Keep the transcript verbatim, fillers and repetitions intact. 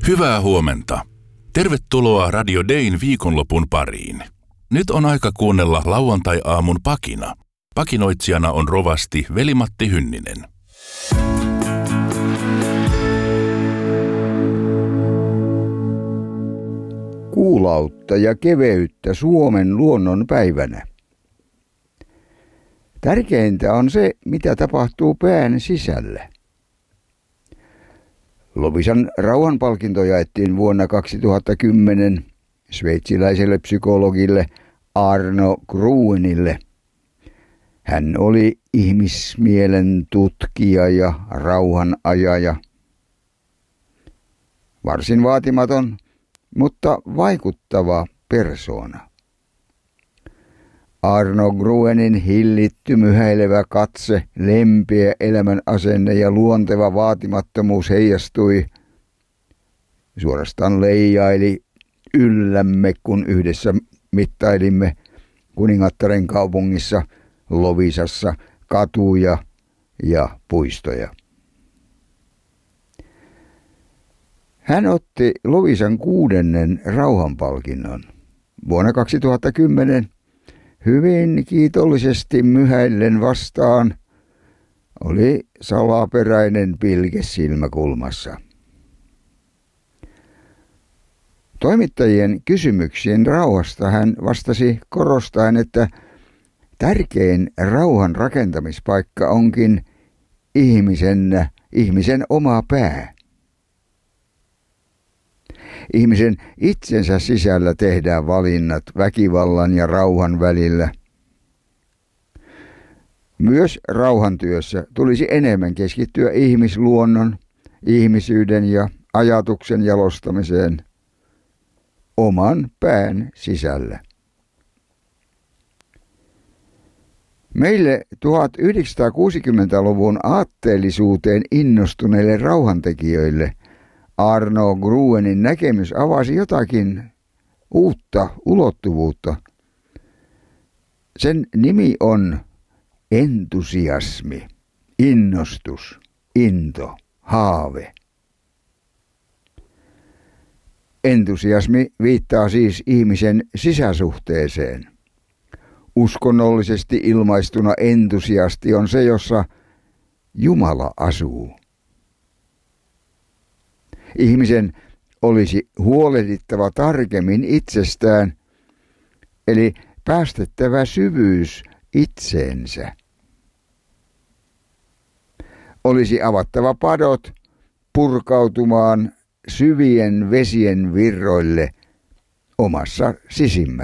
Hyvää huomenta. Tervetuloa Radio Dayn viikonlopun pariin. Nyt on aika kuunnella lauantai-aamun pakina. Pakinoitsijana on rovasti Veli-Matti Hynninen. Kuulautta ja keveyttä Suomen luonnon päivänä. Tärkeintä on se, mitä tapahtuu pään sisällä. Loviisan rauhanpalkinto jaettiin vuonna kaksituhattakymmenen sveitsiläiselle psykologille Arno Grunille. Hän oli ihmismielen tutkija ja rauhanajaja. Varsin vaatimaton, mutta vaikuttava persoona. Arno Gruenin hillitty myhäilevä katse, lempeä elämän asenne ja luonteva vaatimattomuus heijastui, suorastaan leijaili yllämme, kun yhdessä mittailimme Kuningattaren kaupungissa Loviisassa katuja ja puistoja. Hän otti Loviisan kuudennen rauhanpalkinnon vuonna kaksituhattakymmenen. Hyvin kiitollisesti myhäillen vastaan oli salaperäinen pilke silmäkulmassa. Toimittajien kysymyksiin rauhasta hän vastasi korostaen, että tärkein rauhan rakentamispaikka onkin ihmisen, ihmisen oma pää. Ihmisen itsensä sisällä tehdään valinnat väkivallan ja rauhan välillä. Myös rauhantyössä tulisi enemmän keskittyä ihmisluonnon, ihmisyyden ja ajatuksen jalostamiseen oman pään sisällä. Meille tuhatyhdeksänsataakuusikymmentäluvun aatteellisuuteen innostuneille rauhantekijöille Arno Gruenin näkemys avasi jotakin uutta ulottuvuutta. Sen nimi on entusiasmi, innostus, into, haave. Entusiasmi viittaa siis ihmisen sisäsuhteeseen. Uskonnollisesti ilmaistuna entusiasti on se, jossa Jumala asuu. Ihmisen olisi huolehdittava tarkemmin itsestään, eli päästettävä syvyys itseensä. Olisi avattava padot purkautumaan syvien vesien virroille omassa sisimmässä.